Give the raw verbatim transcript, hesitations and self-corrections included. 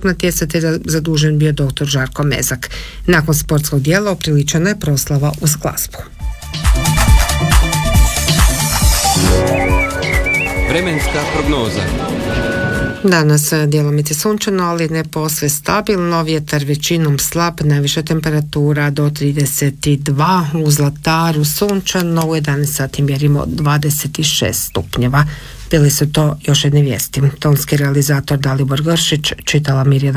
sportskog natjecatelja zadužen bio doktor Žarko Mezak. Nakon sportskog dijela opriličena je proslava uz glazbu. Vremenska prognoza. Danas djelomice sunčano, ali ne posve stabilno, vjetar većinom slab, najviša temperatura do trideset dva, u Zlataru sunčano, u jedanaest sati mjerimo dvadeset šest stupnjeva. Bili su to još jedne vijesti. Tonski realizator Dalibor Gršić, čitala Mirjana